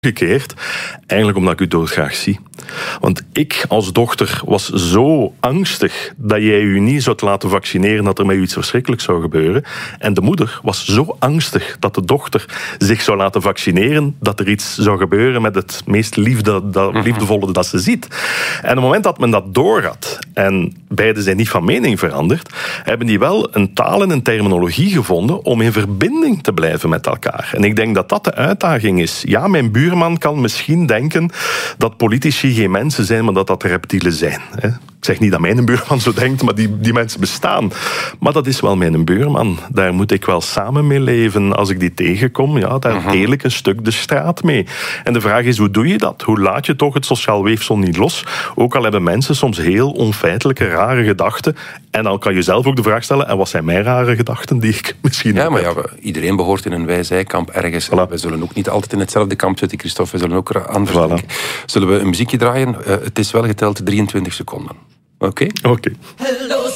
gekeerd. Eigenlijk omdat ik u doodgraag zie. Want ik als dochter was zo angstig dat jij u niet zou laten vaccineren, dat er met u iets verschrikkelijks zou gebeuren. En de moeder was zo angstig dat de dochter zich zou laten vaccineren, dat er iets zou gebeuren met het meest liefdevolle dat ze ziet. En op het moment dat men dat doorhad, en beiden zijn niet van mening veranderd, hebben die wel een taal en een terminologie gevonden om in verbinding te blijven met elkaar. En ik denk dat dat de uitdaging is. Ja, mijn buurman kan misschien denken dat politici geen mensen zijn, maar dat dat reptielen zijn. Ik zeg niet dat mijn buurman zo denkt, maar die mensen bestaan. Maar dat is wel mijn buurman. Daar moet ik wel samen mee leven. Als ik die tegenkom, ja, daar deel ik een stuk de straat mee. En de vraag is, hoe doe je dat? Hoe laat je toch het sociaal weefsel niet los? Ook al hebben mensen soms heel onfeitelijke, rare gedachten. En dan kan je zelf ook de vraag stellen, en wat zijn mijn rare gedachten die ik misschien Ja, maar iedereen behoort in een wij-zij-kamp ergens. Voilà. We zullen ook niet altijd in hetzelfde kamp zitten, Christophe. We zullen ook anders denken. Zullen we een muziekje draaien? Het is wel geteld 23 seconden. Oké? Oké.